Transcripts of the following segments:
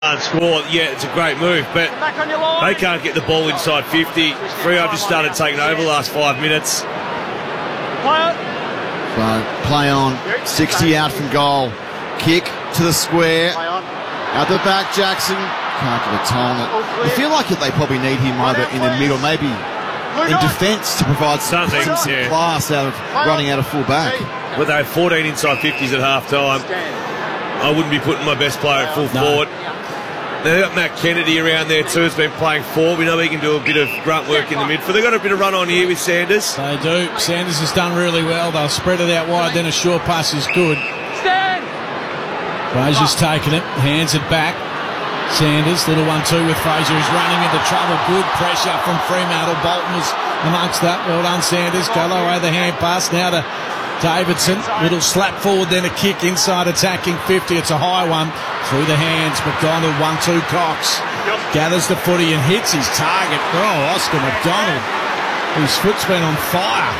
Score, yeah, it's a great move, but they can't get the ball inside 50. Freo just started taking over the last 5 minutes. So play on, 60 out from goal. Kick to the square. Out the back, Jackson. Can't get a toe on it. I feel like they probably need him either in the middle, maybe in defence to provide some class out of running out of full back. Well, they had 14 inside 50s at half time. I wouldn't be putting my best player at full forward. They've got Matt Kennedy around there too, has been playing forward. We know he can do a bit of grunt work in the midfield. They've got a bit of run on here with Sanders. They do. Sanders has done really well. They'll spread it out wide, then a short pass is good. Frazier's taken it, hands it back. Sanders, little 1-2 with Frazier, who's running into trouble. Good pressure from Fremantle. Bolton was amongst that. Well done, Sanders. Go away the hand pass now to Davidson. Little slap forward, then a kick inside attacking 50. It's a high one through the hands. McDonald, 1-2 Cox. Gathers the footy and hits his target. Oh, Oscar McDonald, whose foot's been on fire.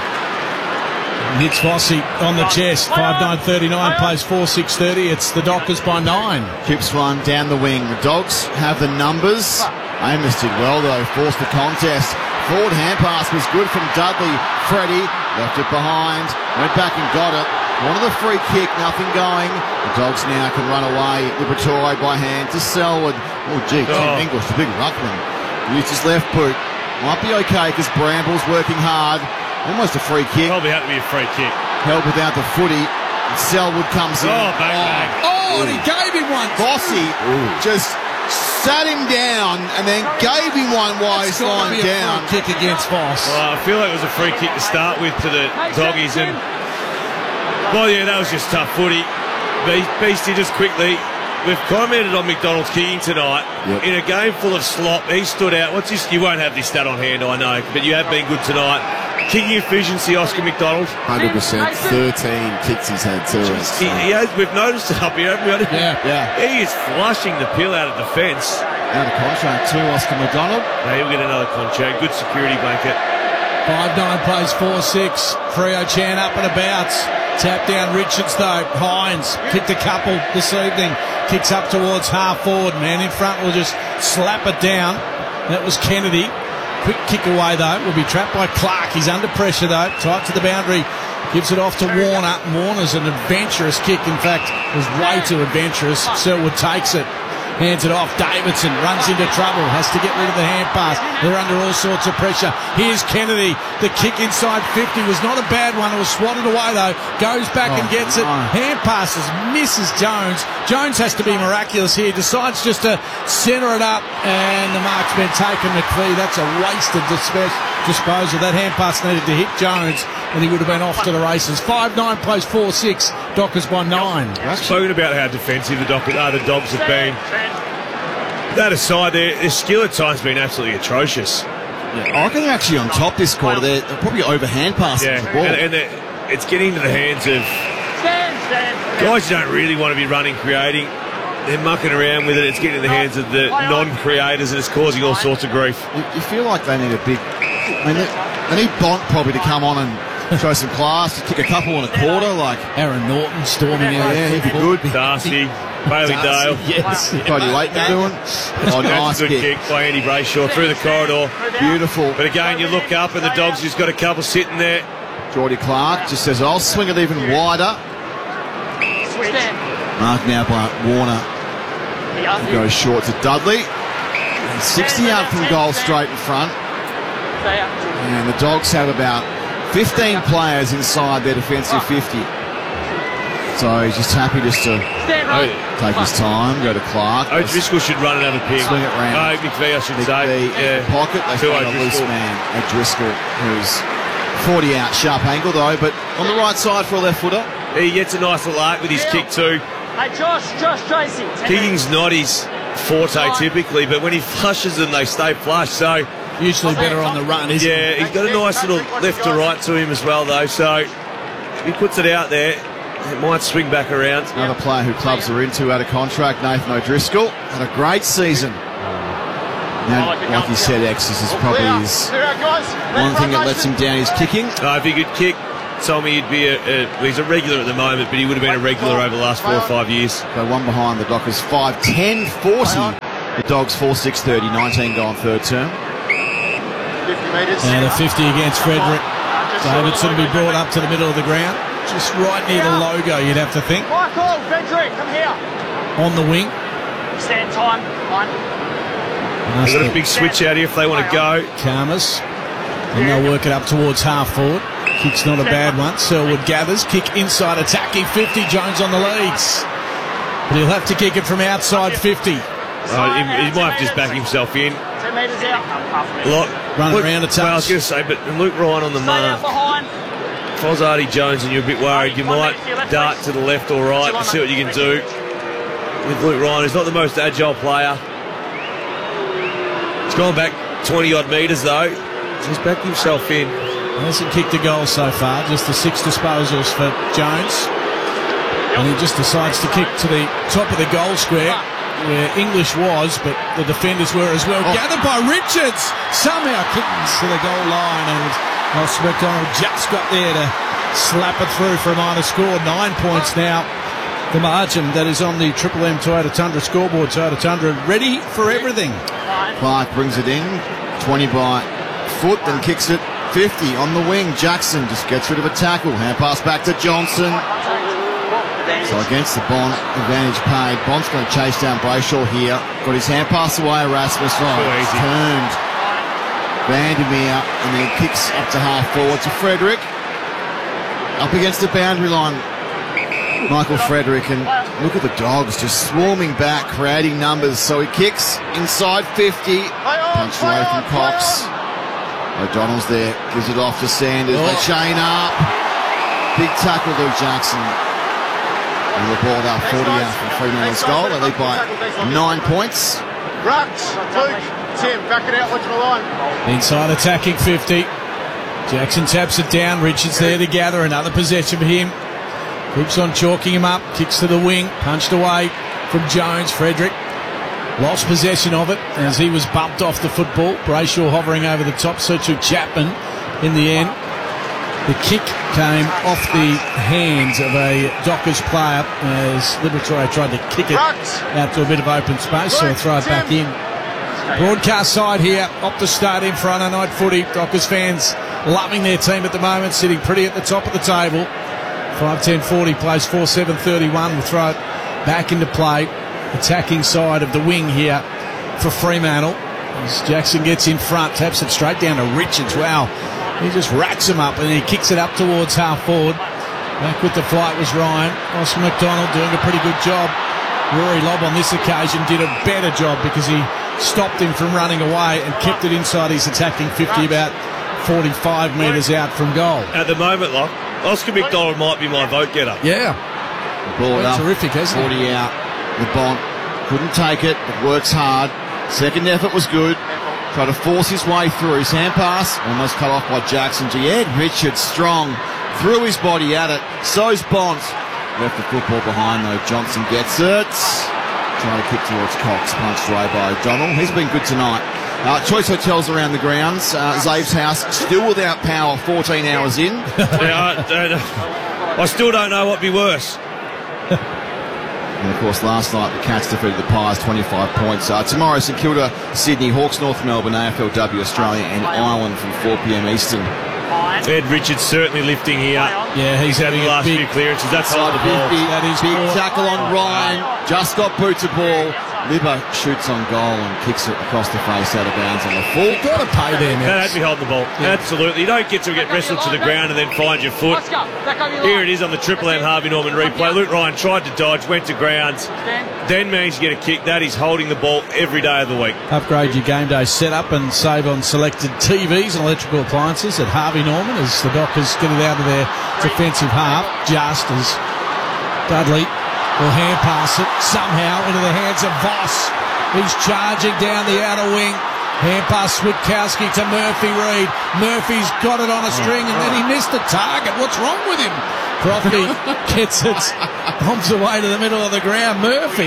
And hits Vossi on the chest. 5-9-39, plays 4-6-30. It's the Dockers by 9. Chips one down the wing. The Dogs have the numbers. Amos did well though, forced the contest. Forward hand pass was good from Dudley. Freddie left it behind, went back and got it. Wanted the free kick, nothing going. The Dogs now can run away. Liberatore by hand to Selwood. Oh, gee, Tim English, the big ruckman. Used his left boot. Might be okay because Bramble's working hard. Almost a free kick. Probably had to be a free kick. Held without the footy. And Selwood comes in. Oh, bang, bang. Oh, and he gave him one. Vossi just sat him down and then gave him one while he's lying down. Kick against Voss. Well, I feel like it was a free kick to start with to the Doggies, and well, yeah, that was just tough footy. Beastie, just quickly, we've commented on McDonald's kicking tonight. In a game full of slop, he stood out. What's this? You won't have this stat on hand, I know, but you have been good tonight. Kicking efficiency, Oscar McDonald. 100%. 13 kicks he's had too. He has, we've noticed it up here, haven't we? Yeah. He is flushing the pill out of defence. Out of contract too, Oscar McDonald. He'll get another contract. Good security blanket. 5-9 plays 4-6. Freo Chan up and about. Tap down Richards though. Hines kicked a couple this evening. Kicks up towards half forward. Man in front will just slap it down. That was Kennedy. Quick kick away though. Will be trapped by Clark. He's under pressure though. Tight to the boundary. Gives it off to Warner. Warner's an adventurous kick. In fact, was way too adventurous. Selwood takes it. Hands it off. Davidson runs into trouble. Has to get rid of the hand pass. They're under all sorts of pressure. Here's Kennedy. The kick inside 50 was not a bad one. It was swatted away though. Goes back and gets it. Hand passes. Misses Jones. Jones has to be miraculous here. Decides just to centre it up. And the mark's been taken. McPhee. That's a wasted disposal. That hand pass needed to hit Jones, and he would have been off to the races. 5-9 plays 4-6. Dockers by 9. Spoken about how defensive the Dogs have been. That aside, their skill at times has been absolutely atrocious. Yeah, I reckon they're actually on top this quarter. They're probably overhand passing the ball. And it's getting into the hands of guys who don't really want to be running, creating. They're mucking around with it. It's getting in the hands of the non-creators, and it's causing all sorts of grief. You feel like they need a big... I mean, they need Bont probably to come on and show some class, to kick a couple in a quarter, like Aaron Norton storming out. Yeah, he'd be good. Darcy, Bailey Dale. Yes. Cody Leighton doing. Oh, nice That's a good kick by Andy Brayshaw through the corridor. Beautiful. But again, you look up and the Dogs just got a couple sitting there. Geordie Clark just says, I'll swing it even wider. Mark now by Warner. Goes short to Dudley. And 60 out from goal straight in front. And the Dogs have about 15 players inside their defensive 50. So he's just happy just to take his time, go to Clark. O'Driscoll should run another pig. Swing it round. McVeigh, I should say. Yeah. Pocket, they find a loose man, O'Driscoll, who's 40 out, sharp angle though, but on the right side for a left footer. He gets a nice little arc with his kick too. Hey, Josh Tracy. Kicking's not his forte typically, but when he flushes them, they stay flush. So usually better on the run, isn't he? Yeah, he's got a nice little left to right to him as well, though. So if he puts it out there, it might swing back around. Another player who clubs are into out of contract, Nathan O'Driscoll. Had a great season. Now, like he said, X, this is probably his one thing that lets him down, his kicking. If he could kick told me he'd be he's a regular at the moment, but he would have been a regular over the last 4 or 5 years. So one behind the Dockers, 5-10, 40. The Dogs 4-6-30, 19 gone third term. 50 metres. And a 50 against Frederick. Davidson will be brought up to the middle of the ground. Just right near the logo, you'd have to think. Michael, Frederick, come here. On the wing. Stand time. One. They've got a big switch out here if they want to go. Karmas. And they'll work it up towards half forward. Kick's not a bad one. Selwood gathers. Kick inside attacking 50. Jones on the leads. But he'll have to kick it from outside 50. He might have to just back himself in. 10 metres out. Run around a touch. Well, I was going to say, but Luke Ryan on the Stay out mark. behind. If I was Artie Jones and you're a bit worried, you might dart to the left or right and see what you can do with Luke Ryan. He's not the most agile player. He's gone back 20-odd metres, though. He's backed himself in. He hasn't kicked a goal so far, just the 6 disposals for Jones. And he just decides to kick to the top of the goal square, where English was, but the defenders were as well. Gathered by Richards, somehow kicks to the goal line, and Ross McDonald just got there to slap it through for a minor score. 9 points now. The margin that is on the Triple M Toyota Tundra scoreboard. Toyota Tundra ready for everything. Clark brings it in, 20 by foot, then kicks it 50 on the wing. Jackson just gets rid of a tackle. Hand pass back to Johnson. So against the Bond, advantage paid. Bond's going to chase down Brayshaw here. Got his hand pass away, Erasmus. Turned. Vandermeer, and then kicks up to half forward to Frederick. Up against the boundary line, Michael Frederick, and look at the Dogs just swarming back, creating numbers. So he kicks inside 50, punched away from Cox. O'Donnell's there, gives it off to Sanders. They chain up. Big tackle, Luke Jackson. And the ball out 40 out from Fremantle's goal. They lead by 9 points. Rux, Luke, Tim, back it out, watch the line. Inside attacking 50. Jackson taps it down. Richards there to gather. Another possession for him. Keeps on chalking him up. Kicks to the wing. Punched away from Jones. Frederick lost possession of it as he was bumped off the football. Brayshaw hovering over the top. So to Chapman in the end. The kick came off the hands of a Dockers player as Liberatore tried to kick it out to a bit of open space, so he'll throw it back in. Broadcast side here, Optus Stadium, Friday night footy. Dockers fans loving their team at the moment, sitting pretty at the top of the table. 5-10-40 plays 4-7-31. We'll throw it back into play. Attacking side of the wing here for Fremantle. As Jackson gets in front, taps it straight down to Richards. Wow. He just racks him up and then he kicks it up towards half forward. Back with the flight was Ryan. Ross McDonald doing a pretty good job. Rory Lobb on this occasion did a better job because he stopped him from running away and kept it inside his attacking 50, about 45 metres out from goal. At the moment, Oscar McDonald might be my vote getter. Yeah. Ball up, terrific, hasn't 40 out. The Bond couldn't take it, but works hard. Second effort was good. Tried to force his way through. His hand pass almost cut off by Jackson. Ed Richards strong. Threw his body at it. So's Bont. Left the football behind though. Johnson gets it. Trying to kick towards Cox. Punched away by O'Donnell. He's been good tonight. Choice hotels around the grounds. Zave's house still without power 14 hours in. I still don't know what'd be worse. And of course, last night the Cats defeated the Pies 25 points. Tomorrow, St Kilda, Sydney, Hawks, North Melbourne, AFLW Australia, and Ireland from 4 p.m. Eastern. Ed Richards certainly lifting here. Yeah, he's having the last a few clearances. That's all the ball. That is big cool. tackle on Ryan. Just got boot to ball. Libba shoots on goal and kicks it across the face out of bounds on the full. You've got to pay there now. That'd be holding the ball. Yeah. Absolutely. You don't get to get wrestled to the ground and then find your foot. Here it is on the Triple M Harvey Norman replay. Luke Ryan tried to dodge, went to grounds, then managed to get a kick. That is holding the ball every day of the week. Upgrade your game day setup and save on selected TVs and electrical appliances at Harvey Norman as the Dockers get it out of their defensive half, just as Dudley will hand pass it somehow into the hands of Voss. He's charging down the outer wing. Hand pass Switkowski to Murphy Reid. Murphy's got it on a string and then he missed the target. What's wrong with him? Crofty gets it, bombs away to the middle of the ground. Murphy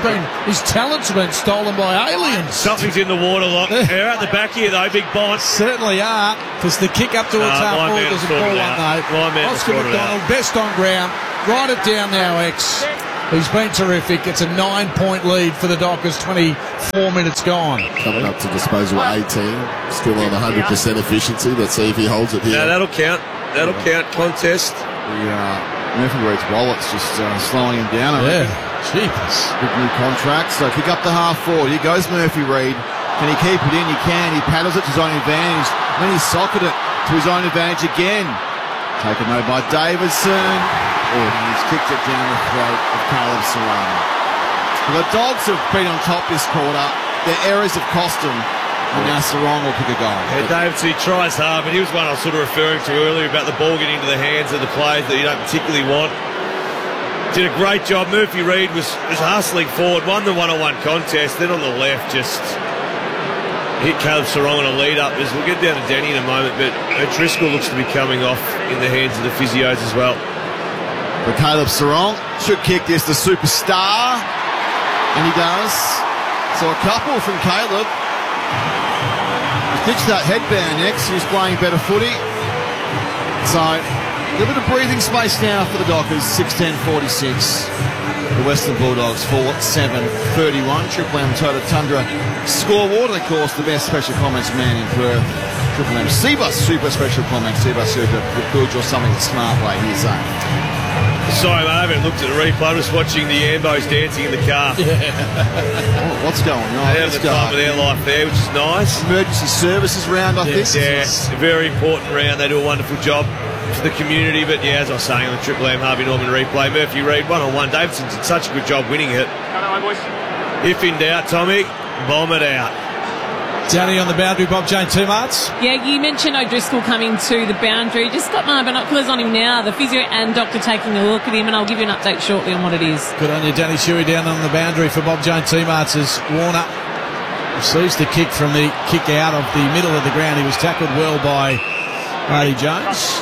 his talent's been stolen by aliens. Something's in the water, lock. They're out the back here, though, big bite. Certainly are, because the kick up towards half forward was a poor one, though. Oscar McDonald, best on ground. Write it down now, X. He's been terrific. It's a 9-point lead for the Dockers, 24 minutes gone. Coming up to disposal 18. Still on 100% efficiency. Let's see if he holds it here. No, that'll count. That'll count. Contest. Murphy Reid's wallet's just slowing him down. Yeah, jeepers. Big new contract. So kick up the half forward. Here goes Murphy Reid. Can he keep it in? He can. He paddles it to his own advantage. Then he socketed it to his own advantage again. Taken over by Davidson. He's kicked it down the throat of Caleb Serrano. The Dogs have been on top this quarter. Their errors have cost them. And now Serrano will pick a goal. Yeah, Davidson, he tries hard, but he was one I was sort of referring to earlier about the ball getting into the hands of the players that you don't particularly want. Did a great job. Murphy Reid was hustling forward, won the one-on-one contest, then on the left just hit Caleb Serrano on a lead up. As we'll get down to Denny in a moment, but Driscoll looks to be coming off in the hands of the physios as well. But Caleb Serrano should kick this, the superstar, and he does. So a couple from Caleb. Ditch that headband next. He's playing better footy. So a little bit of breathing space now for the Dockers. 6:10:46. The Western Bulldogs 4-7-31. Triple M Toyota Tundra scoreboard. And of course, the best special comments man in Perth. Triple M Cbus Super Special Comments. Cbus Super will build you something the smart way. Here's that. Sorry, mate, I haven't looked at the replay. I'm just watching the Ambos dancing in the car. What's going on? They're having the time of their life there, which is nice. Emergency services round, I think. Yeah, it's a very important round. They do a wonderful job for the community. But yeah, as I was saying on the Triple M Harvey Norman replay, Murphy Reid one-on-one. Davidson did such a good job winning it. If in doubt, Tommy, bomb it out. Danny on the boundary, Bob Jane, 2 marks. Yeah, you mentioned O'Driscoll coming to the boundary. Just got my binoculars on him now. The physio and doctor taking a look at him, and I'll give you an update shortly on what it is. Good on you, Danny Shuey, down on the boundary for Bob Jane T-Marts as Warner receives the kick from the kick out of the middle of the ground. He was tackled well by Marty Jones.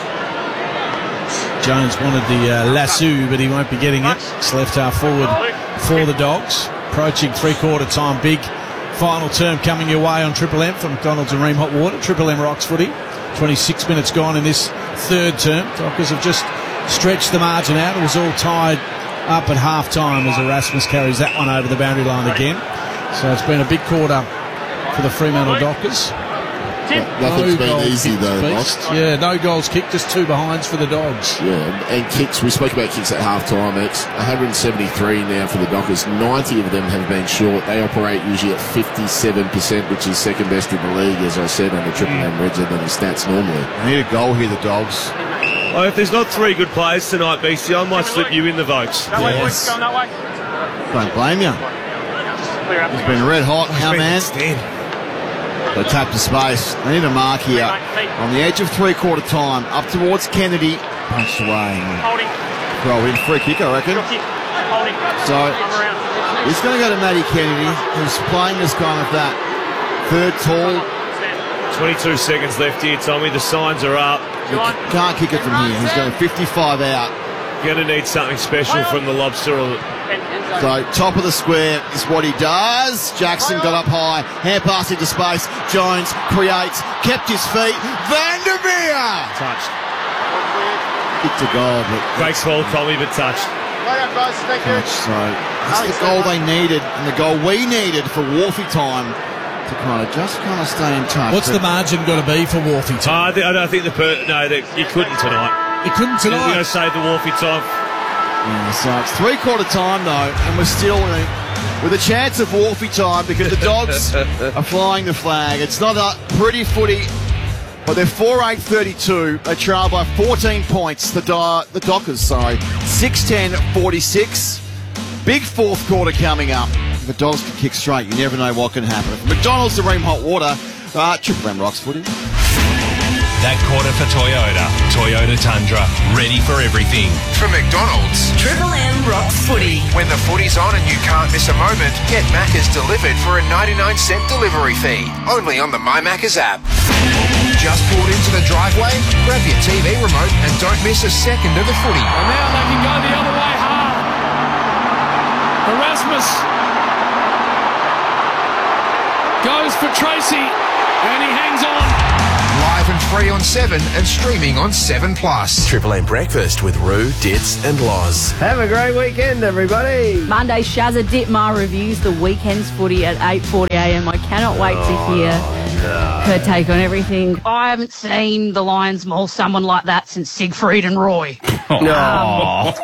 Jones wanted the lasso, but he won't be getting it. It's left half forward for the Dogs. Approaching three-quarter time, big final term coming your way on Triple M from McDonald's and Ream Hot Water. Triple M Rocks footy. 26 minutes gone in this third term. Dockers have just stretched the margin out. It was all tied up at half-time as Erasmus carries that one over the boundary line again. So it's been a big quarter for the Fremantle Dockers. Nothing's been easy though, Ross. Yeah, no goals kicked, just 2 behinds for the Dogs. Yeah, and kicks, we spoke about kicks at half-time, X. 173 now for the Dockers. 90 of them have been short. They operate usually at 57%, which is second best in the league, as I said, on the Triple M Reds and the stats normally. They need a goal here, the Dogs. Well, if there's not 3 good players tonight, BC, I might slip you in the votes. Yes. Don't blame you. He's been red hot, our man. They tap to space. They need a mark here. On the edge of three-quarter time, up towards Kennedy. Punched away. Throw in, free kick, I reckon. So, he's going to go to Matty Kennedy, who's playing as kind of that third tall. 22 seconds left here, Tommy. The signs are up. He can't kick it from here. He's going 55 out. Going to need something special from the Lobster. So, top of the square is what he does. Jackson got up high, hand pass into space. Jones creates, kept his feet. Vandermeer! Touched. Kicked a goal, but Great call, Tommy, but touched. So, that's the goal they needed, and the goal we needed for Wharfie time to kind of stay in touch. What's the margin got to be for Wharfie time? I don't think he couldn't tonight. He couldn't tonight. He's going to save the Wharfie time. Yeah, so it's three-quarter time, though, and we're still with a chance of Wharfie time because the Dogs are flying the flag. It's not a pretty footy, but they're 4-8-32. They trail by 14 points, the Dockers, 6-10-46. Big fourth quarter coming up. If the Dogs can kick straight, you never know what can happen. From McDonald's to Ream Hot Water, Triple M Rocks footy. That quarter for Toyota Tundra, ready for everything. From McDonald's, Triple M Rocks footy. When the footy's on and you can't miss a moment, get Macca's delivered for a 99-cent delivery fee. Only on the My Macca's app. Just pulled into the driveway? Grab your TV remote and don't miss a second of the footy. And now they can go the other way hard. Erasmus Goes for Tracy, and he hangs on. Live and free on 7 and streaming on 7 Plus. Triple M Breakfast with Roo, Dits and Loz. Have a great weekend, everybody. Monday, Shazza Ditmar reviews the weekend's footy at 8:40am. I cannot wait to hear her take on everything. I haven't seen the Lions maul someone like that since Siegfried and Roy. No.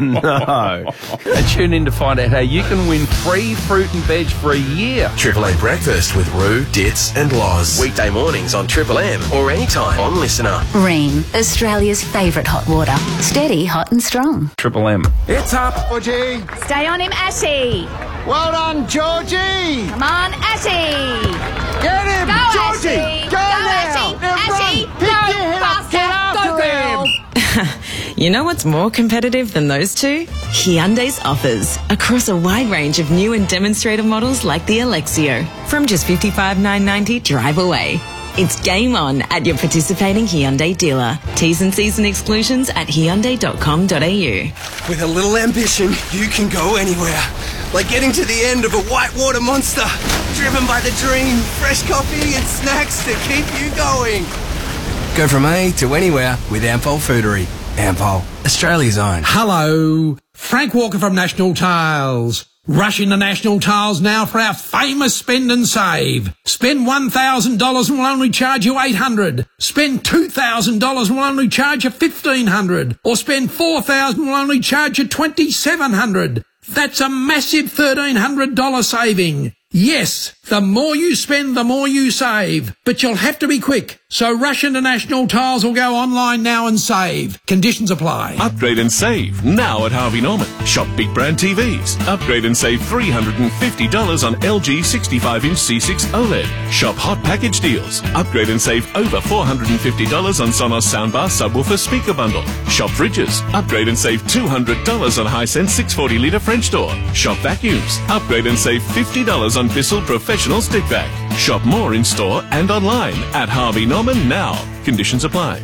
And tune in to find out how you can win free fruit and veg for a year. Triple M Breakfast with Roo, Dits and Loz. Weekday mornings on Triple M or anytime on Listener. Ream, Australia's favourite hot water. Steady, hot and strong. Triple M. It's up, Georgie. Stay on him, Ashy. Well done, Georgie. Come on, Ashy. Get him, Go, Georgie. Ashy. Go now. Ashy. Now Ashy. run. Pick your head up. Get after him. You know what's more competitive than those two? Hyundai's offers across a wide range of new and demonstrator models like the Alexio. From just $55,990 drive away. It's game on at your participating Hyundai dealer. T's and C's and exclusions at hyundai.com.au. With a little ambition, you can go anywhere. Like getting to the end of a whitewater monster. Driven by the dream, fresh coffee and snacks to keep you going. Go from A to anywhere with Ampol Foodery. Ampol, Australia's own. Hello, Frank Walker from National Tiles. Rush into National Tiles now for our famous spend and save. Spend $1,000 and we'll only charge you $800. Spend $2,000 and we'll only charge you $1,500. Or spend $4,000 and we'll only charge you $2,700. That's a massive $1,300 saving. Yes, the more you spend, the more you save. But you'll have to be quick. So rush into National Tiles or go online now and save. Conditions apply. Upgrade and save now at Harvey Norman. Shop big brand TVs. Upgrade and save $350 on LG 65-inch C6 OLED. Shop hot package deals. Upgrade and save over $450 on Sonos soundbar subwoofer speaker bundle. Shop fridges. Upgrade and save $200 on Hisense 640-litre French door. Shop vacuums. Upgrade and save $50 on Bissell Professional stick vac. Shop more in store and online at Harvey Norman now. Conditions apply.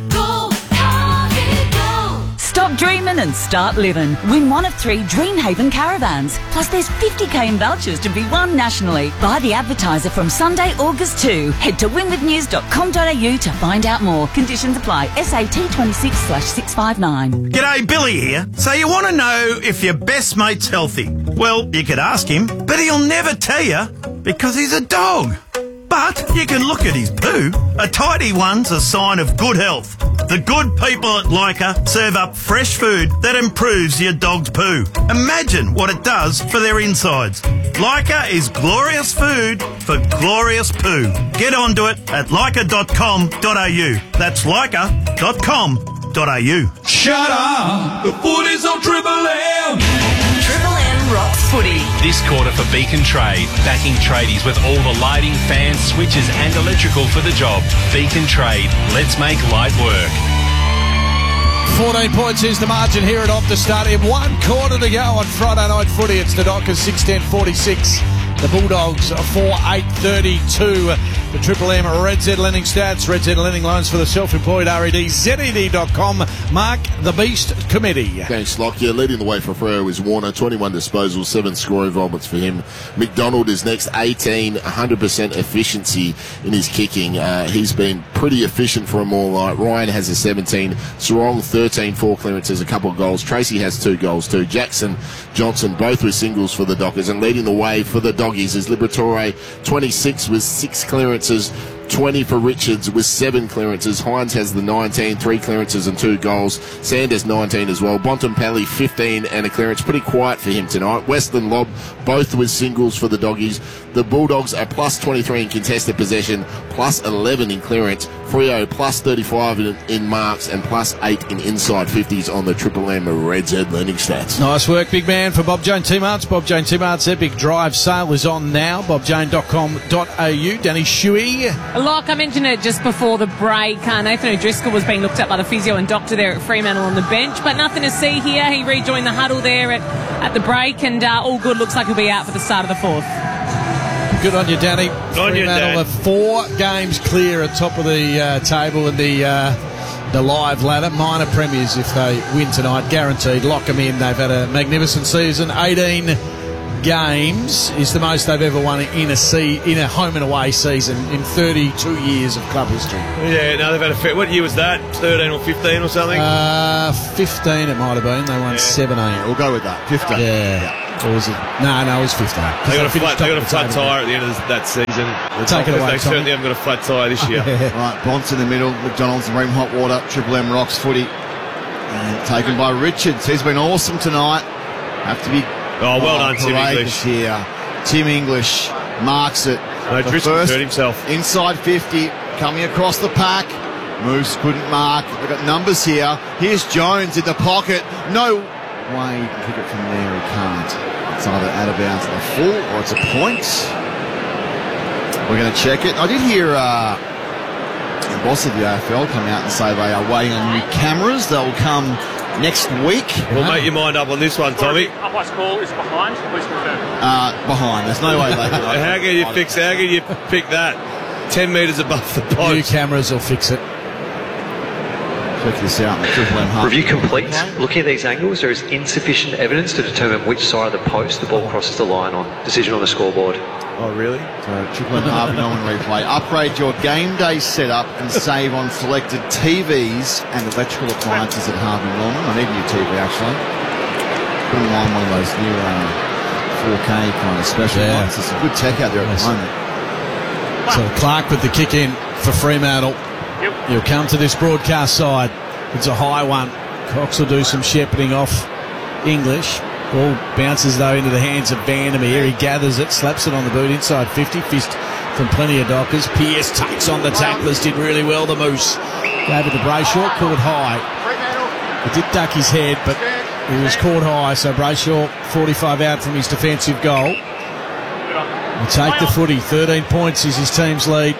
Stop dreaming and start living. Win one of 3 Dreamhaven caravans. Plus there's 50k in vouchers to be won nationally. Buy the advertiser from Sunday, August 2. Head to winwithnews.com.au to find out more. Conditions apply. SAT 26/659. G'day, Billy here. So you want to know if your best mate's healthy? Well, you could ask him, but he'll never tell you because he's a dog. But you can look at his poo. A tidy one's a sign of good health. The good people at Leica serve up fresh food that improves your dog's poo. Imagine what it does for their insides. Leica is glorious food for glorious poo. Get onto it at leica.com.au. That's leica.com.au. Shut up! The footy's on Triple M! Triple M rocks footy. This quarter for Beacon Trade, backing tradies with all the lighting, fans, switches and electrical for the job. Beacon Trade, let's make light work. 14 points is the margin here at Optus Stadium. 1 quarter to go on Friday night footy. It's the Dockers 6-10-46. The Bulldogs 4-8-32. The Triple M Red Z Lending Stats. Red Z Lending Loans for the self-employed. RED ZED.com. Mark the Beast Committee. Thanks, Lockyer. Leading the way for Freo is Warner. 21 disposals, 7 score involvements for him. McDonald is next, 18, 100% efficiency in his kicking. He's been pretty efficient for them all. Ryan has a 17. Sarong, 13, 4 clearances, a couple of goals. Tracy has 2 goals too. Jackson, Johnson, both with singles for the Dockers. And leading the way for the Doggies is Liberatore, 26 with 6 clearances. 20 for Richards with 7 clearances. Hines has the 19, 3 clearances and 2 goals. Sanders 19 as well. Bontempelli 15 and a clearance. Pretty quiet for him tonight. Westland Lobb both with singles for the Doggies. The Bulldogs are plus 23 in contested possession, plus 11 in clearance. Freo plus 35 in marks and plus 8 in inside 50s on the Triple M Red Z Lending Stats. Nice work, big man, for Bob Jane T-Marts. Bob Jane T-Marts Epic Drive sale is on now. bobjane.com.au. Danny Shuey. Like I mentioned it just before the break, Nathan O'Driscoll was being looked at by the physio and doctor there at Fremantle on the bench, but nothing to see here. He rejoined the huddle there at the break, and all good. Looks like he'll be out for the start of the 4th. Good on you, Danny. Fremantle are 4 games clear at top of the table in the live ladder. Minor premiers if they win tonight, guaranteed. Lock them in. They've had a magnificent season. 18 games is the most they've ever won in a home and away season in 32 years of club history. Yeah, no, they've had a fair... What year was that? 13 or 15 or something? 15 it might have been. They won 17. We'll go with that. 15. Yeah. Or was it? No, it was 15. They got a flat tyre at the end of that season. Take it away, They certainly haven't got a flat tyre this year. Right, Bonts in the middle. McDonald's and Ream Hot Water. Triple M Rocks footy. And taken by Richards. He's been awesome tonight. Have to be... Oh, well done, Tim English. Here. Tim English marks it. No, Driscoll hurt himself. Inside 50. Coming across the pack. Moose couldn't mark. They've got numbers here. Here's Jones in the pocket. No way he can kick it from there. He can't. It's either out of bounds at the full or it's a point. We're going to check it. I did hear the boss of the AFL come out and say they are waiting on new cameras. They'll come next week. We'll make your mind up on this one, Tommy. Umpire's call is behind. Please confirm. Behind. There's no way they can. How can you pick that? 10 metres above the post. New cameras will fix it. Check this out. Review complete. Looking at these angles, there is insufficient evidence to determine which side of the post the ball crosses the line on. Decision on the scoreboard. Oh, really? So, Triple M Harvey Norman replay. Upgrade your game day setup and save on selected TVs and electrical appliances at Harvey Norman. I need a new TV, actually. Put them on one of those new 4K kind of special ones. There's some good tech out there at the moment. So Clark with the kick in for Fremantle. He'll come to this broadcast side. It's a high one. Cox will do some shepherding off English. Ball bounces, though, into the hands of Vandermeer. He gathers it, slaps it on the boot inside 50. Fist from plenty of Dockers. Pearce takes on the tacklers. Did really well, the Moose. Gave it to Brayshaw, caught high. He did duck his head, but he was caught high. So Brayshaw, 45 out from his defensive goal. He'll take the footy. 13 points is his team's lead.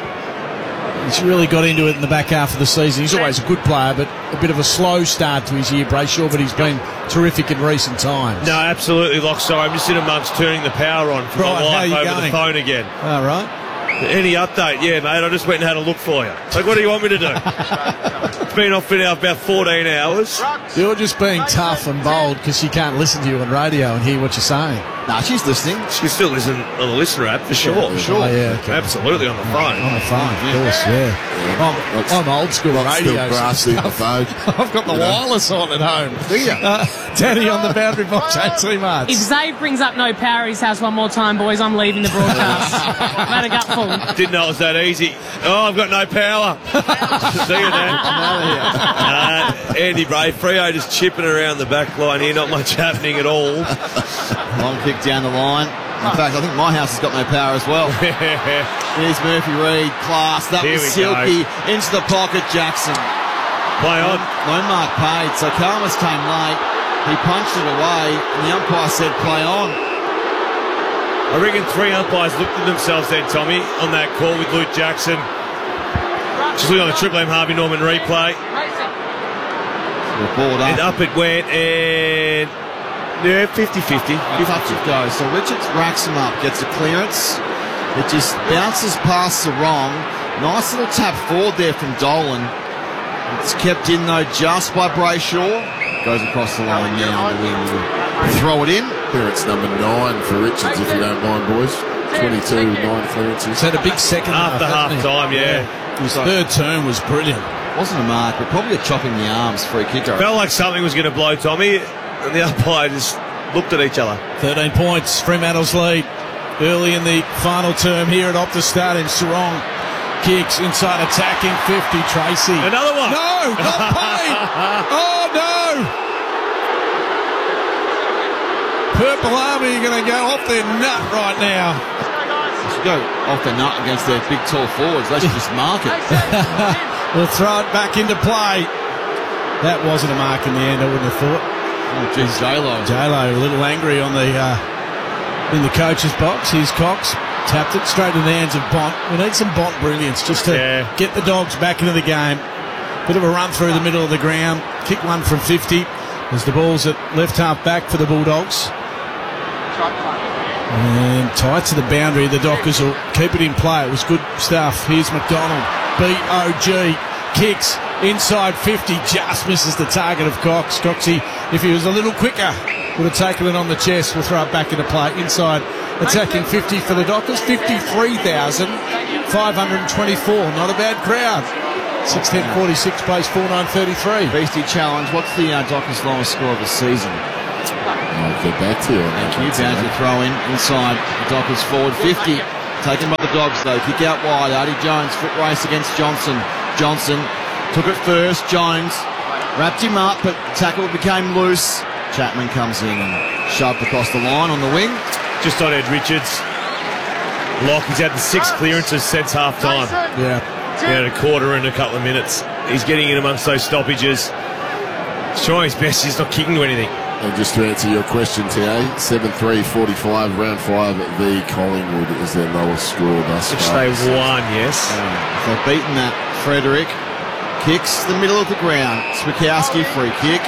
He's really got into it in the back half of the season. He's always a good player, but a bit of a slow start to his year, Brayshaw, but he's been terrific in recent times. No, absolutely, Lock. Sorry, I'm just in amongst turning the power on for my wife over the phone again. All right. Any update? Yeah, mate, I just went and had a look for you. Like, what do you want me to do? It's been off for now about 14 hours. You're just being tough and bold because she can't listen to you on radio and hear what you're saying. Nah, she's listening. She's still listening on the listener app, for sure. Oh, yeah, okay. Absolutely on the phone. On the phone, of course, yeah. I'm old school radio. I've got the wireless on at home. Do you? Daddy on the boundary box, ain't too much. If Zave brings up no power at his house one more time, boys, I'm leaving the broadcast. I've had a gutful. Didn't know it was that easy. Oh, I've got no power. See you, Dan. I'm out of here. Andy Bray, Freo just chipping around the back line here. Not much happening at all. Long kick down the line. In fact, I think my house has got no power as well. Here's Murphy Reid. Class. That was Silky. Into the pocket, Jackson. Play on. No mark paid. So Karmas came late. He punched it away, and the umpire said play on. I reckon 3 umpires looked at themselves then, Tommy, on that call with Luke Jackson. Just looking on the Triple M Harvey Norman replay. And up it went, and yeah, 50-50. Touch it goes. So Richards racks him up, gets a clearance. It just bounces past the wrong. Nice little tap forward there from Dolan. It's kept in though just by Brayshaw. Goes across the line now. Throw it in. Clearance number 9 for Richards, if you don't mind, boys. 22, 9 clearances. He's had a big second after half time, yeah. His third term was brilliant. Wasn't a mark, but probably a chop in the arms free kicker. Felt like something was going to blow, Tommy, and the umpire just looked at each other. 13 points, Fremantle's lead. Early in the final term here at Optus Stadium, Sarong kicks inside attacking 50, Tracy. Another one. No, not paid. Oh, no. Purple Army are going to go off their nut right now. They should go off their nut against their big, tall forwards. They should just mark it. We'll throw it back into play. That wasn't a mark in the end, I wouldn't have thought. Oh, geez, J-Lo. J-Lo a little angry on the in the coach's box. Here's Cox. Tapped it straight in the hands of Bont. We need some Bont brilliance just to get the Dogs back into the game. Bit of a run through the middle of the ground. Kick one from 50 as the ball's at left half back for the Bulldogs. And tight to the boundary. The Dockers will keep it in play. It was good stuff. Here's McDonald. B-O-G. Kicks inside 50. Just misses the target of Cox. Coxie, if he was a little quicker, would have taken it on the chest. We'll throw it back into play. Inside attacking 50 for the Dockers. 53,524. Not a bad crowd. 6:10:46 plays 4:9:33. Beastie challenge. What's the Dockers' lowest score of the season? I'll get back to you. Thank you. Down to throw in inside the Dockers forward. 50. Taken by the Dogs though. Kick out wide. Artie Jones foot race against Johnson. Johnson took it first. Jones wrapped him up, but tackle became loose. Chapman comes in and shoved across the line on the wing. Just on Ed Richards. Locke, he's had the 6 clearances since half time. Yeah. He had a quarter and a couple of minutes. He's getting in amongst those stoppages. He's trying his best. He's not kicking to anything. And just to answer your question, TA, 7-3-45, round 5 v Collingwood is their lowest score thus Which far. they won, yes. They've beaten that. Frederick kicks the middle of the ground. Swikowski free kick.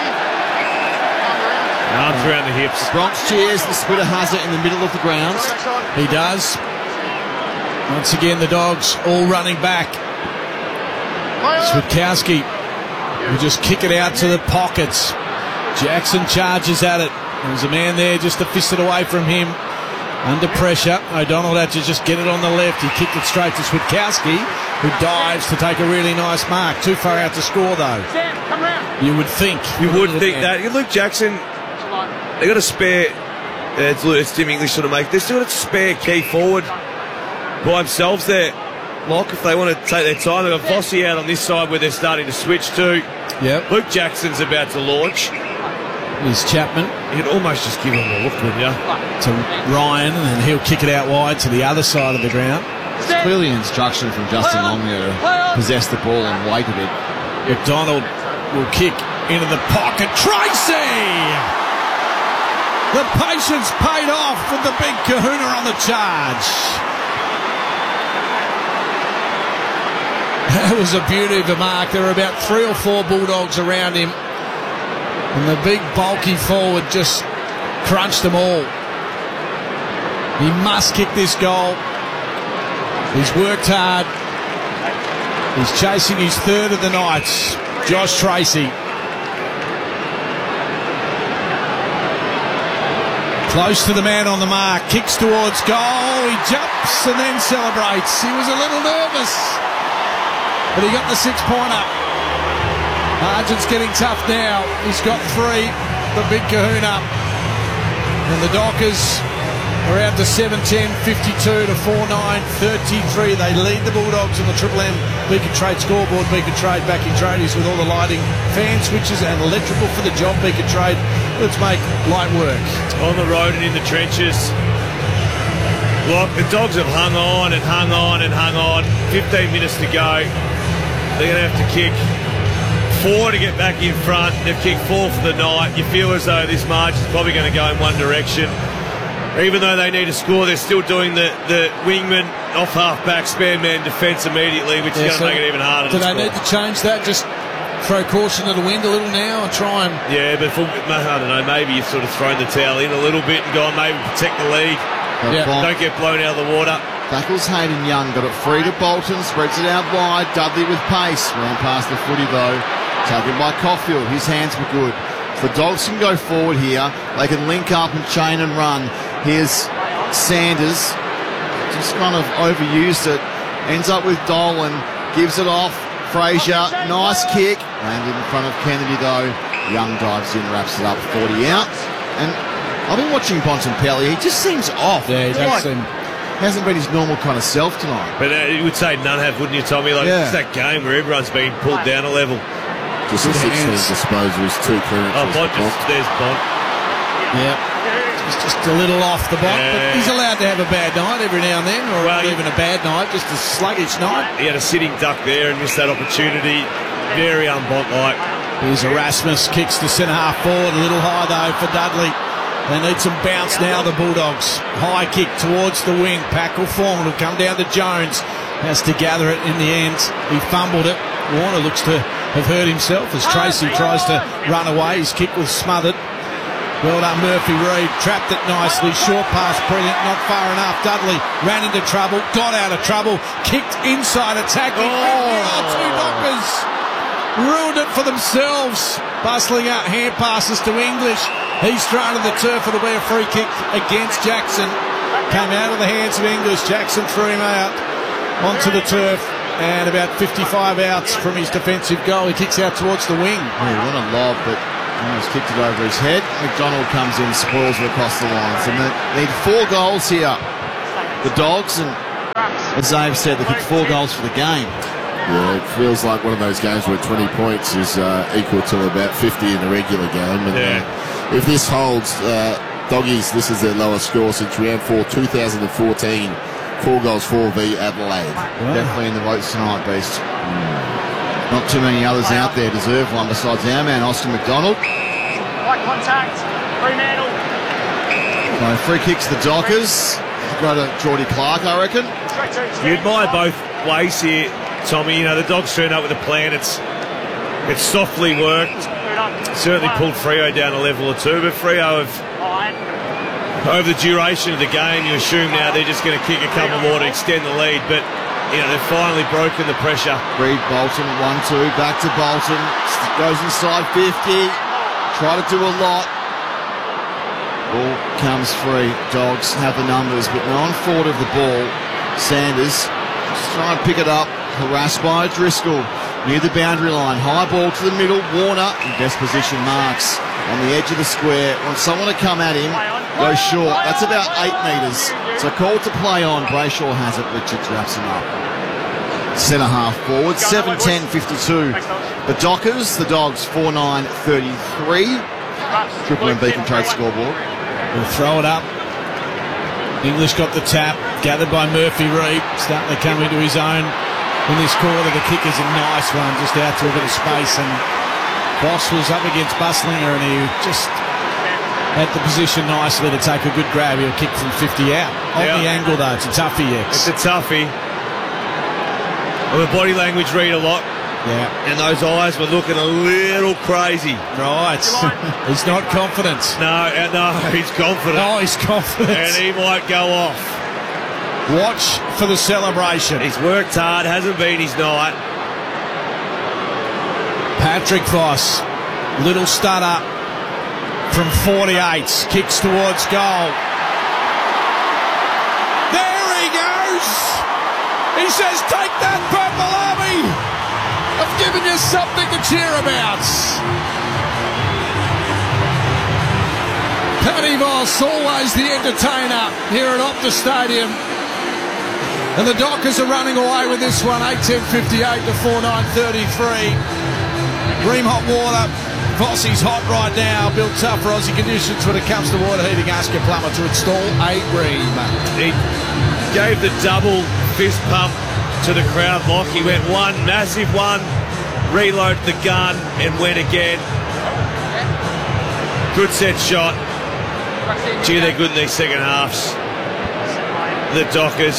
Arms around the hips. Bronx cheers. The Splitter has it in the middle of the ground. He does. Once again, the Dogs all running back. Swikowski will just kick it out to the pockets. Jackson charges at it. There's a man there just to fist it away from him. Under pressure. O'Donnell had to just get it on the left. He kicked it straight to Swikowski, who dives to take a really nice mark. Too far out to score, though. You would think. You would think that. Luke Jackson, they got a spare. It's Tim English sort of make. They've still got a spare key forward by themselves there. Lock, if they want to take their time, they've got Vossi out on this side where they're starting to switch to. Yep. Luke Jackson's about to launch. Here's Chapman. You'd almost just give him a look, wouldn't you? To Ryan, and then he'll kick it out wide to the other side of the ground. It's clearly an instruction from Justin Long there to possess the ball and wait a bit. McDonald will kick into the pocket. Tracy! The patience paid off with the big kahuna on the charge. That was a beauty of a mark. There were about 3 or 4 Bulldogs around him. And the big bulky forward just crunched them all. He must kick this goal. He's worked hard. He's chasing his 3rd of the night. Josh Tracy. Close to the man on the mark. Kicks towards goal. He jumps and then celebrates. He was a little nervous, but he got the 6-pointer. Argent's getting tough now. He's got 3. The big kahuna. And the Dockers are out to 7-10, 52 to 4-9, 33. They lead the Bulldogs on the Triple M Beacon Trade scoreboard. Beacon Trade backing tradies with all the lighting, fan switches and electrical for the job. Beacon Trade, let's make light work. On the road and in the trenches. Look, the Dogs have hung on and hung on and hung on. 15 minutes to go. They're going to have to kick 4 to get back in front. They've kicked 4 for the night. You feel as though this march is probably going to go in one direction. Even though they need to score, they're still doing the wingman off half-back spare man defence immediately, which is going to make it even harder to Do they score. need to change that? Just throw caution to the wind a little now and try and... Yeah, but I don't know, maybe you've sort of thrown the towel in a little bit and gone, maybe protect the lead. Don't get blown out of the water. Tackles Hayden Young, got it free to Bolton, spreads it out wide. Dudley with pace, ran past the footy though. Taken by Caulfield, his hands were good. If the Dogs can go forward here, they can link up and chain and run. Here's Sanders, just kind of overused it. Ends up with Dolan, gives it off. Frazier, nice kick. Landed in front of Kennedy though. Young dives in, wraps it up, 40 out. And I've been watching Bontempelli. He just seems off. Yeah, he does seem... Hasn't been his normal kind of self tonight. But you would say none have, wouldn't you, Tommy? Like, it's that game where everyone's been pulled down a level. Just a 16 disposals, 2 clearances. Oh, Bont, there's Bont. Yeah. He's just a little off the Bont, but he's allowed to have a bad night every now and then, or even a bad night, just a sluggish night. He had a sitting duck there and missed that opportunity. Very un-Bont-like. Here's Erasmus, kicks to centre-half forward, a little high though for Dudley. They need some bounce now, the Bulldogs. High kick towards the wing. Packle Foreman will come down to Jones. Has to gather it in the end. He fumbled it. Warner looks to have hurt himself as Tracy tries to run away. His kick was smothered. Well done, Murphy Reid. Trapped it nicely. Short pass, brilliant. Not far enough. Dudley ran into trouble. Got out of trouble. Kicked inside, attacking. 2 Dockers. ruined it for themselves. Bustling out hand passes to English. He's thrown to the turf. It'll be a free kick against Jackson. Came out of the hands of English. Jackson threw him out onto the turf. And about 55 outs from his defensive goal. He kicks out towards the wing. Oh, he won a lob, but almost kicked it over his head. McDonald comes in, spoils it across the lines. And they need 4 goals here. The Dogs, and as Dave said, they kicked 4 goals for the game. Yeah, it feels like one of those games where 20 points is equal to about 50 in a regular game. And if this holds, Doggies, this is their lowest score since round 4, 2014. 4 goals for v Adelaide. Wow. Definitely in the votes tonight, Beast. Not too many others out there deserve one besides our man, Austin McDonald. White contact, Fremantle. So free kicks the Dockers. Go to Geordie Clark, I reckon. You admire both ways here, Tommy. You know, the Dogs turned up with a plan. It's softly worked. Certainly pulled Freo down a level or two, but Freo have, over the duration of the game, you assume now they're just going to kick a couple more to extend the lead, but you know, they've finally broken the pressure. Reed Bolton, 1-2, back to Bolton, goes inside 50, try to do a lot. Ball comes free. Dogs have the numbers, but no one forward of the ball. Sanders just trying to pick it up, harassed by Driscoll near the boundary line. High ball to the middle. Warner in best position marks on the edge of the square. Wants someone to come at him. Go short. That's about 8 metres. So called to play on. Brayshaw has it. Richards wraps him up. Centre half forward. 7-10-52. The Dockers. The Dogs 4-9-33. Triple M Beacon Trade scoreboard. We'll throw it up. English got the tap. Gathered by Murphy-Reid. Starting to come into his own in this quarter. The kick is a nice one. Just out to a bit of space. And Boss was up against Buslinger and he just had the position nicely to take a good grab. He'll kick from 50 out. On the angle, though. It's a toughie, X. It's a toughie. Well, the body language read a lot. Yeah. And those eyes were looking a little crazy. Right. He's not confident. No, he's confident. Oh, he's confident. And he might go off. Watch for the celebration. He's worked hard. Hasn't been his night. Patrick Voss. Little stutter. From 48, kicks towards goal. There he goes! He says, take that, Purple Army! I've given you something to cheer about. Paddy Voss, always the entertainer here at Optus Stadium. And the Dockers are running away with this one, 8-10-58 to 4-9-33. Bream hot water. Vossi's hot right now. Built tough for Aussie conditions when it comes to water heating. Ask your plumber to install a Bream. He gave the double fist pump to the crowd mock. He went one, massive one, reloaded the gun and went again. Good set shot. Gee, they're good in these second halves. The Dockers.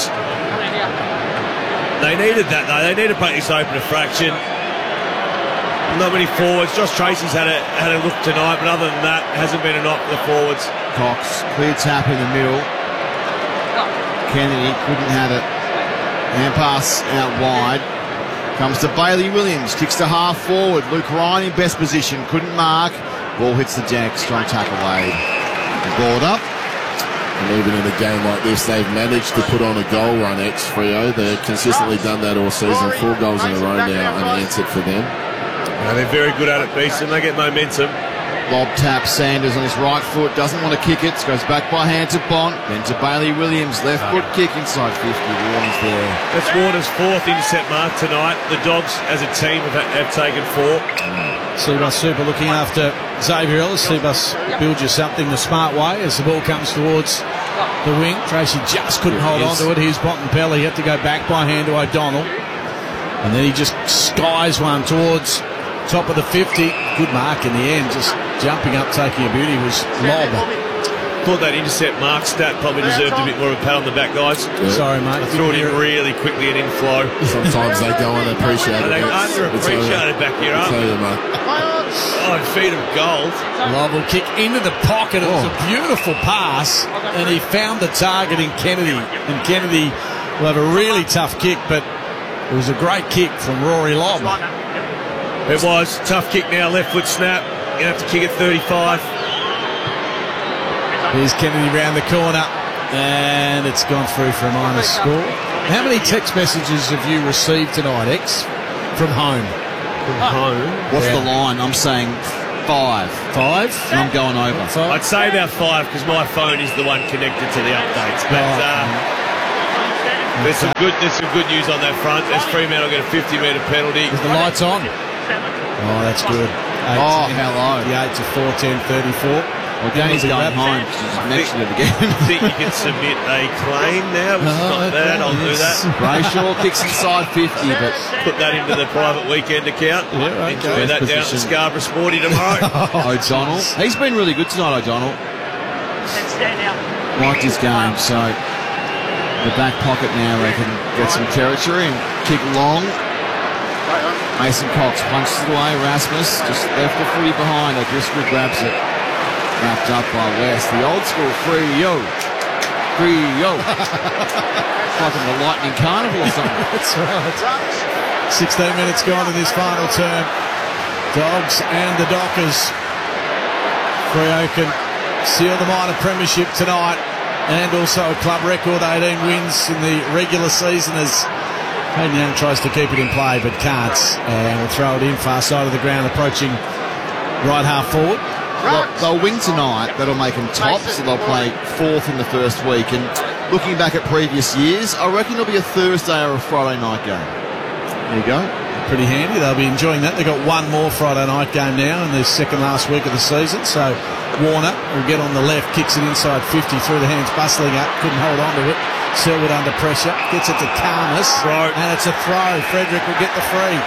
They needed that though. They needed to break this open a fraction. Not many forwards. Josh Tracy's had a look tonight, but other than that, hasn't been a knock for the forwards. Cox, clear tap in the middle. Kennedy couldn't have it. Hand pass out wide. Comes to Bailey Williams. Kicks to half forward. Luke Ryan in best position. Couldn't mark. Ball hits the deck. Strong tackle Wade. Board up. And even in a game like this, they've managed to put on a goal run, Freo. They've consistently done that all season. 4 goals in a row now, unanswered for them. They're very good at it, Beeston. They get momentum. Lob tap, Sanders on his right foot. Doesn't want to kick it. Goes back by hand to Bont. Then to Bailey Williams. Left foot kick inside 50. Warner's there. That's Warner's 4th intercept mark tonight. The Dogs, as a team, have taken 4. Seabus Super looking after Xavier Ellis. Seabus builds you something the smart way as the ball comes towards the wing. Tracy just couldn't hold on to it. Here's Bontempelli. He had to go back by hand to O'Donnell. And then he just skies one towards top of the 50. Good mark in the end. Just jumping up, taking a beauty was lob. Thought that intercept mark stat probably deserved a bit more of a pat on the back, guys. Yeah. Sorry, mate. I threw it in really quickly and in flow. Sometimes they go unappreciated. They underappreciated back here, aren't they? Oh, feet of gold. Lob will kick into the pocket. It was a beautiful pass, and he found the target in Kennedy. And Kennedy will have a really tough kick, but it was a great kick from Rory Lobb. It was. Tough kick now, left foot snap. You have to kick it 35. Here's Kennedy round the corner, and it's gone through for a minor score. How many text messages have you received tonight, X, from home? From home? What's the line? I'm saying 5. 5? And I'm going over. 5? I'd say about 5 because my phone is the one connected to the updates. But there's some good news on that front. As Fremantle get a 50-metre penalty. Is the lights on? Oh, that's good. Hello. 8 to 4, 10, 34. Well, Danny's going home because he's mentioned it again. I think you can submit a claim now, which is not bad. I'll do that. Brayshaw kicks inside 50, but put that into the private weekend account. Yeah, okay. Enjoy that down at the Scarborough Sporty tomorrow. O'Donnell. He's been really good tonight, O'Donnell. Liked his game, so the back pocket now they can get some territory and kick long. Mason Cox punches it away. Rasmus just left the footy behind. O'Driscoll grabs it. Wrapped up by West. The old school free-yo. Free-yo. It's like in the Lightning Carnival or something. That's right. 16 minutes gone in this final term. Dogs and the Dockers. Freo can seal the minor premiership tonight and also a club record 18 wins in the regular season as Hayden Young tries to keep it in play but can't. And we'll throw it in far side of the ground, approaching right half forward. They'll win tonight. That'll make them top, so they'll play 4th in the first week. And looking back at previous years, I reckon it'll be a Thursday or a Friday night game. There you go. Pretty handy. They'll be enjoying that. They've got one more Friday night game now in the second last week of the season. So Warner will get on the left, kicks it inside 50 through the hands, bustling up, couldn't hold on to it. Selwood under pressure, gets it to Karmas, and it's a throw. Frederick will get the free.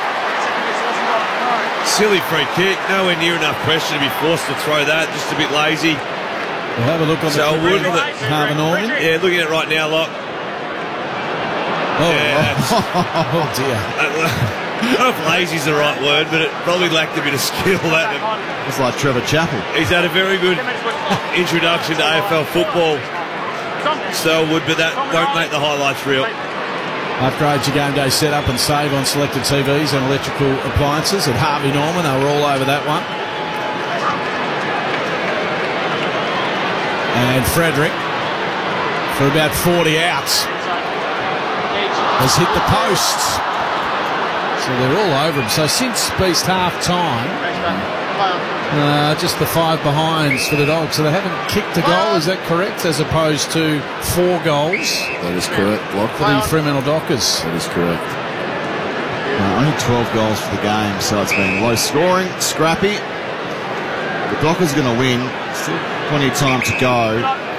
Silly free kick, nowhere near enough pressure to be forced to throw that, just a bit lazy. We'll have a look on the Harvey Norman. Yeah, looking at it right now, Lock. Oh dear. I don't know if lazy is the right word, but it probably lacked a bit of skill. It's like Trevor Chappell. He's had a very good introduction to AFL football, Selwood, but that won't make the highlights real. Upgrade your game day setup and save on selected TVs and electrical appliances at Harvey Norman. They were all over that one. And Frederick, for about 40 outs, has hit the posts. So they're all over him. So since Beast half time, just the 5 behinds for the Dogs. So they haven't kicked a goal, is that correct? As opposed to 4 goals. That is correct, Block. For the Fremantle Dockers. That is correct. Only 12 goals for the game, so it's been low scoring, scrappy. The Dockers are going to win. Still plenty of time to go.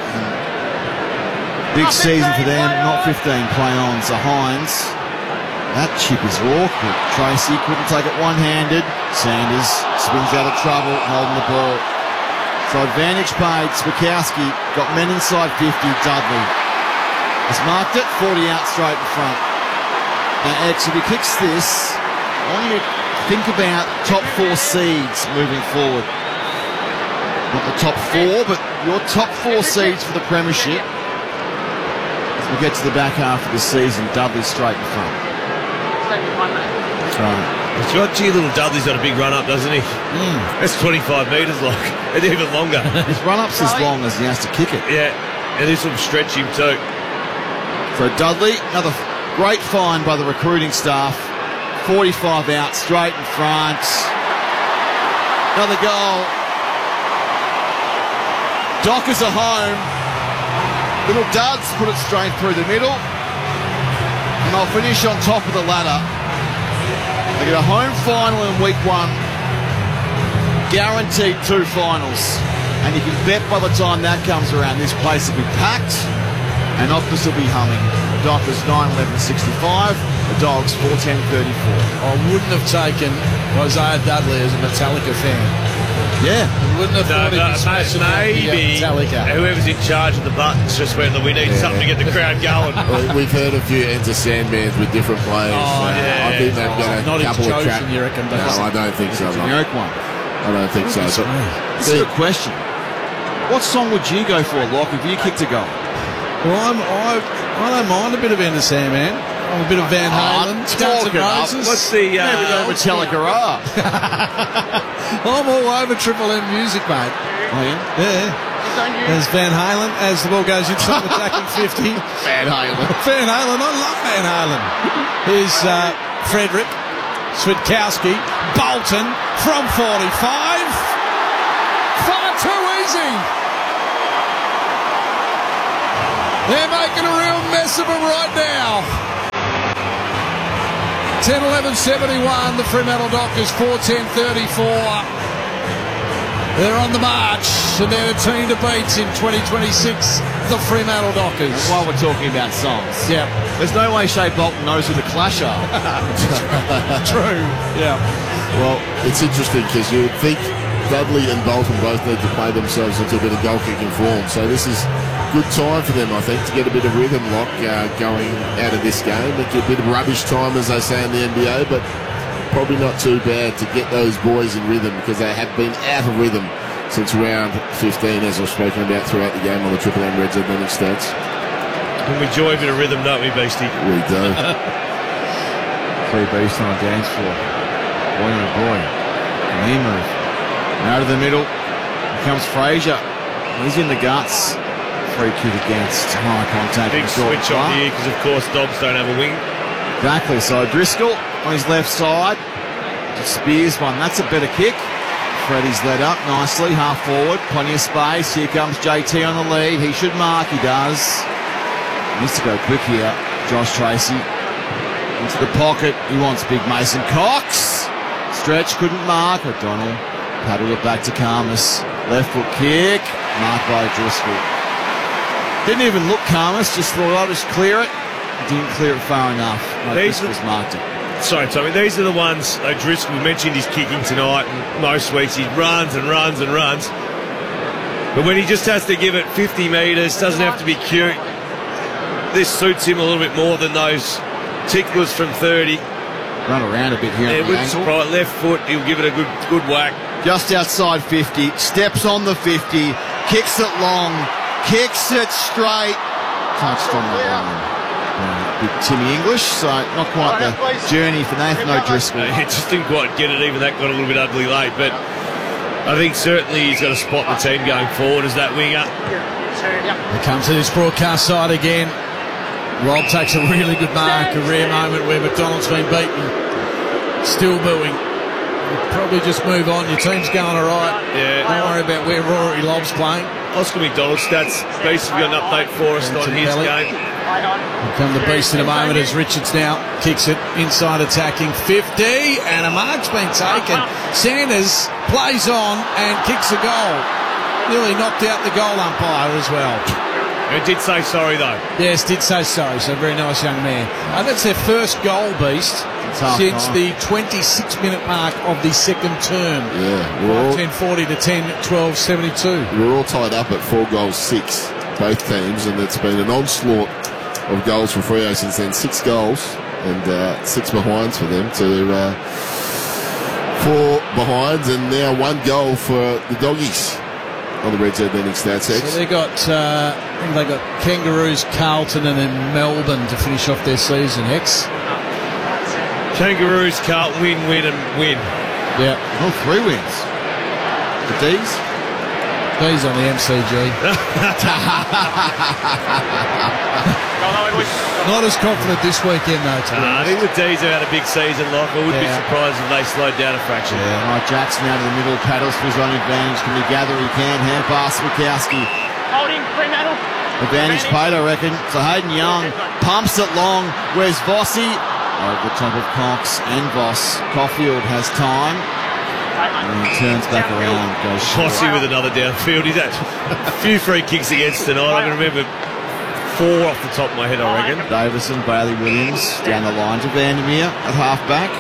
Big season for them, not 15 play-ons. So Hines, that chip is awkward. Tracy couldn't take it one-handed. Sanders spins out of trouble, holding the ball. So advantage paid. Spikowski got men inside 50. Dudley has marked it, 40 out straight in front. Now, X, if he kicks this, I want you to think about top 4 seeds moving forward. Not the top 4, but your top 4 seeds for the premiership. As we get to the back half of the season, Dudley straight in front. That's right. It's got little Dudley's got a big run up, doesn't he? That's 25 metres long. It's even longer. His run up's as long as he has to kick it. Yeah, and this will stretch him too. So Dudley, another great find by the recruiting staff. 45 out, straight in front. Another goal. Dockers are home. Little Duds put it straight through the middle. And they'll finish on top of the ladder. They get a home final in week 1. Guaranteed 2 finals. And you can bet by the time that comes around, this place will be packed and Optus will be humming. The Dockers 9-11-65, the Dogs 4-10-34. I wouldn't have taken Isaiah Dudley as a Metallica fan. Yeah. I wouldn't have thought he'd be smashing maybe Metallica. Whoever's in charge of the buttons just went, we need something to get the crowd going. We've heard a few Enter Sandmans with different players. I think they've got a couple of crap. You reckon? No, I don't think so. Generic one. I don't think so. This is a good question. What song would you go for, Locke, if you kicked a goal? Well, I don't mind a bit of Enter Sandman. a bit of Van Halen. Guns N' Roses. What's the... Maybe go Metallica are. I'm all over Triple M music, mate. Oh, yeah? Yeah. There's Van Halen as the ball goes inside attacking 50. Van Halen. Van Halen. I love Van Halen. Here's Frederick Switkowski. Bolton from 45. Far too easy. They're making a real mess of them right now. 10-11-71, the Fremantle Dockers, 4-10-34. They're on the march, and they're a team to beat in 2026, the Fremantle Dockers. And while we're talking about songs, yeah, there's no way Shea Bolton knows who the Clash are. True, yeah. Well, it's interesting because you would think Dudley and Bolton both need to play themselves into a bit of goal-kicking form, so this is good time for them, I think, to get a bit of rhythm lock going out of this game. A bit of rubbish time, as they say in the NBA, but probably not too bad to get those boys in rhythm because they have been out of rhythm since round 15, as I've spoken about throughout the game on the Triple M Red Zed Learning Stats. And we enjoy a bit of rhythm, don't we, Beastie? We do. Three beasts on the dance floor. Boy oh boy. Can he move? Out of the middle. Here comes Fraser. He's in the guts. Free kick against high contact. Big switch on here because, of course, Dogs don't have a wing. Exactly. So Driscoll on his left side. Just spears one. That's a better kick. Freddie's led up nicely. Half forward. Plenty of space. Here comes JT on the lead. He should mark. He does. He needs to go quick here. Josh Tracy into the pocket. He wants big Mason Cox. Stretch couldn't mark. O'Donnell paddled it back to Karmas. Left foot kick. Marked by Driscoll. Didn't even look Karmas, just thought I'll just clear it. Didn't clear it far enough. No, Driscoll's marked it. Sorry, Tommy, these are the ones, Driscoll mentioned his kicking tonight, and most weeks he runs and runs and runs. But when he just has to give it 50 metres, doesn't have to be cute, this suits him a little bit more than those ticklers from 30. Run around a bit here. Yeah, with right, left foot, he'll give it a good whack. Just outside 50, steps on the 50, kicks it long, kicks it straight, touched on the line. Big Timmy English, so not quite the journey for Nathan O'Driscoll. He just didn't quite get it, even that got a little bit ugly late, but I think certainly he's got to spot the team going forward as that winger. We come to this broadcast side again. Rob takes a really good mark, a rare moment where McDonald's been beaten. Still booing. Probably just move on. Your team's going all right. Yeah. Don't worry about where Rory Lobb's playing. Oscar McDonald stats. Basically got an update for us on his game. Here come the beast in a moment as Richards now kicks it inside attacking 50 and a mark's been taken. Sanders plays on and kicks a goal. Nearly knocked out the goal umpire as well. He did say sorry though. Yes, did say sorry, so very nice young man. That's their first goal, Beast, since the 26-minute mark of the second term. Yeah, we're 10-40 to 10-12-72. We're all tied up at 4-6, both teams, and it's been an onslaught of goals for Freo since then. 6 goals and 6 behinds for them to 4 behinds, and now 1 goal for the Doggies on the Red Zed Learning Stats X. So they got Kangaroos, Carlton, and then Melbourne to finish off their season. Hex. Kangaroos, Carlton, win, and win. Yeah. Oh, 3 wins. The D's? D's on the MCG. Not as confident this weekend, though, to be honest. I think the D's have had a big season, Lock. I would be surprised if they slowed down a fraction. Yeah, Mike Jackson out of the middle, paddles for his own advantage. Can he gather? He can. Hand pass, Mikowski. Holding, Fremantle. Advantage played, I reckon. So Hayden Young pumps it long. Where's Vossi? Over the top of Cox and Voss. Caulfield has time. And he turns back around. Goes Vossi with another downfield. He's had a few free kicks against tonight. I can remember 4 off the top of my head, I reckon. Davison, Bailey Williams down the line to Vandermeer at half-back.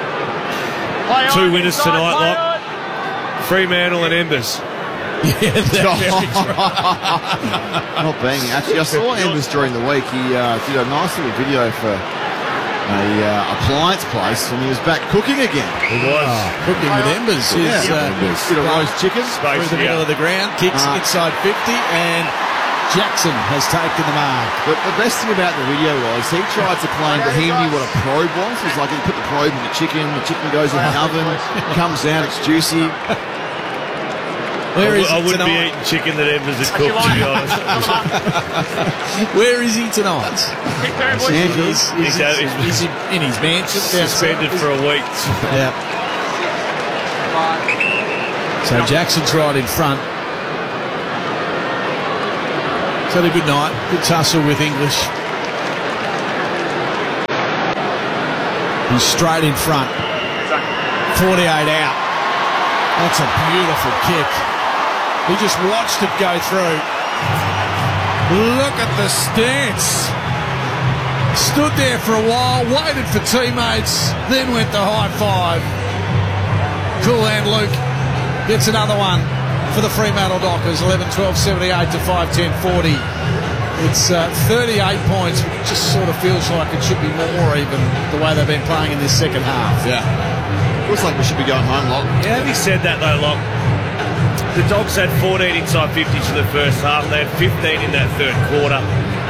2 winners tonight, Lock. Fremantle and Embers. Yeah, that's very true. Not being. Actually, I saw Embers during the week. He did a nice little video for a appliance place, and he was back cooking again. He was. Cooking with Embers. Bit of roast chicken. Through the middle of the ground, kicks inside 50, and Jackson has taken the mark. But the best thing about the video was he tried to claim that he knew what a probe was. He's like, he put the probe in the chicken goes in the oven, comes out, it's juicy. I wouldn't be eating chicken that Embers has cooked, to be honest. Where is he tonight? He's in his mansion. Suspended for a week. Yeah. So Jackson's right in front. He's had a good night. Good tussle with English. He's straight in front. 48 out. That's a beautiful kick. He just watched it go through. Look at the stance. Stood there for a while, waited for teammates, then went to high five. Cool hand Luke gets another one for the Fremantle Dockers. 11-12, 78 to 5-10, 40. It's 38 points. It just sort of feels like it should be more even the way they've been playing in this second half. Yeah. Looks like we should be going home, Locke. Yeah, having said that though, Locke, the Dogs had 14 inside 50s for the first half. They had 15 in that third quarter.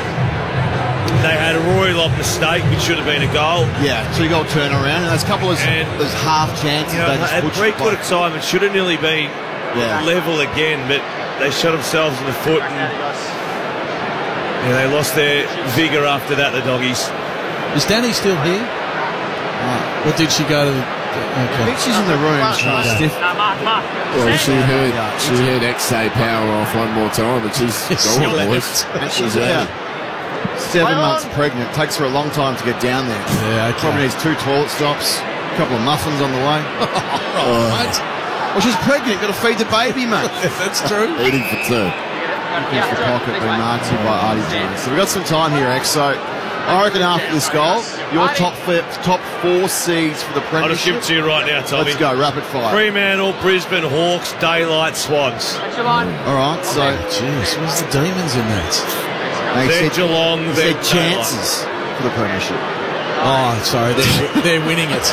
They had a Rory Lobb mistake, which should have been a goal. Yeah, 2-goal turnaround, and there's a couple of those half chances. You know, at three-quarter time, it should have nearly been level again, but they shot themselves in the foot, and they lost their vigour after that, the Doggies. Is Danny still here? Or did she go to the... I think she's in the room. Stiff. Well, she heard X-Say power off one more time, and she's gone, boys. And she's out. 7 months pregnant. Takes her a long time to get down there. Yeah, okay. Probably needs 2 toilet stops, a couple of muffins on the way. Right. Well, she's pregnant. Got to feed the baby, mate. That's true. Eating for 2. Against the pocket, being marked here by Artie Jones. So we've got some time here, X. So I reckon after this goal, your top 4 seeds for the Premiership. I'll just give it to you right now, Tommy. Let's go, rapid fire. Fremantle, Brisbane, Hawks, Daylight, Swans. All right, so... Jeez, where's the Demons in that? They're Geelong, they're chances for the Premiership. Oh, sorry, they're winning it.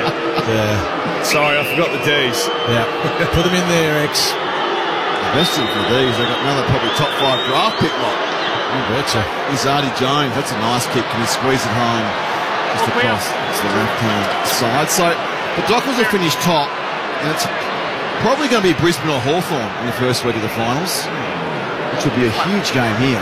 Yeah. Sorry, I forgot the D's. Yeah. Put them in there, X. The best thing for these, they've got another probably top 5 draft pick lot. You betcha. Here's Artie Jones. That's a nice kick. Can he squeeze it home? Just across to the left-hand side. So the Dockers will finish top, and it's probably going to be Brisbane or Hawthorn in the first week of the finals, which will be a huge game here.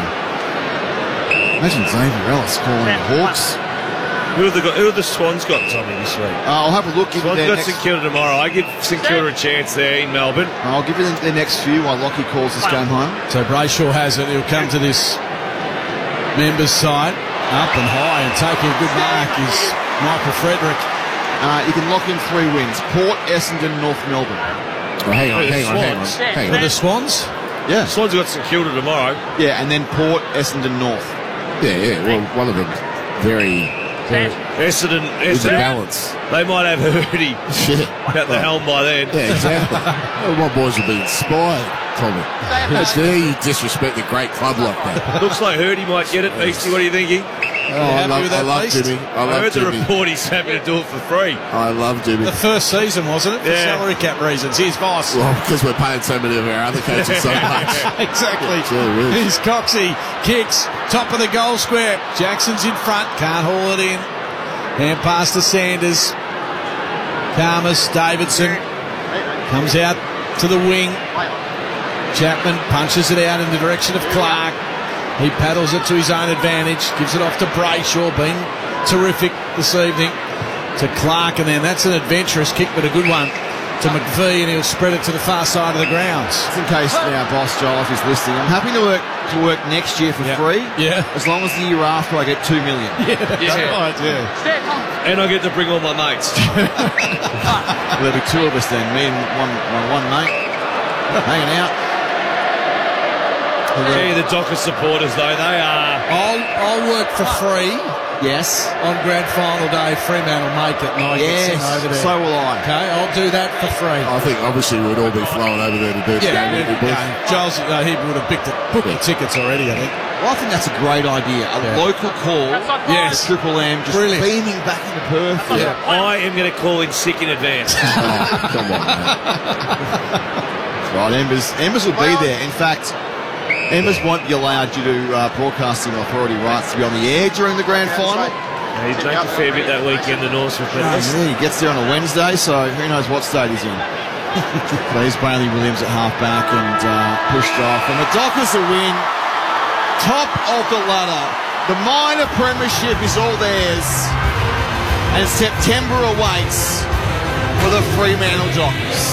Imagine Xavier Ellis calling the Hawks. Who have the Swans got, Tommy, this week? I'll have a look. Swans got St Kilda tomorrow. I give St Kilda a chance there in Melbourne. I'll give you the next few while Lockie calls this game home. So Brayshaw has it. He'll come to this members' side. Up and high and taking a good mark is Michael Frederick. You can lock in 3 wins. Port, Essendon, North Melbourne. Oh, hang on. For the Swans? Yeah. Swans have got St Kilda tomorrow. Yeah, and then Port, Essendon, North. Yeah. Well, one of them very Essendon balance. They might have Hurdy at the helm by then. Yeah, exactly. My boys will be inspired, Tommy. How dare you disrespect a great club like that? Looks like Hurdy might get it, Beastie. What are you thinking? I love Jimmy. I heard the report he's happy to do it for free. I love Jimmy. The first season, wasn't it? For salary cap reasons. Here's Voss. Well, because we're paying so many of our other coaches so much. Exactly. Yeah, Here's Coxie. Kicks. Top of the goal square. Jackson's in front. Can't haul it in. Hand pass to Sanders. Karmas. Davidson. Comes out to the wing. Chapman punches it out in the direction of Clark. He paddles it to his own advantage, gives it off to Brayshaw, being terrific this evening, to Clark, and then that's an adventurous kick, but a good one to McVie, and he'll spread it to the far side of the grounds. Just in case our boss Giles is listening, I'm happy to work next year for free. Yeah. As long as the year after I get $2 million. Right, yeah. And I get to bring all my mates. There'll be 2 of us then, me and one mate, hanging out. Yeah, the Dockers supporters, though, they are... I'll work for free. Yes. On grand final day, Fremantle make it, and I get sent over there. So will I. Okay, I'll do that for free. I think obviously we'd all be flowing over there to do the game. Giles, he would have booked the tickets already, I think. Well, I think that's a great idea. A local call. Yes. Triple M, just beaming back into Perth. Yeah. I am going to call in sick in advance. Come on, man. Right, Embers will be there. In fact, Emma's won't be allowed due to broadcasting authority rights to be on the air during the grand final. He drank a fair bit that weekend, the Norseman. He gets there on a Wednesday, so who knows what state he's in. There's Bailey Williams at half-back and pushed off. And the Dockers will win. Top of the ladder. The minor premiership is all theirs. And September awaits for the Fremantle Dockers.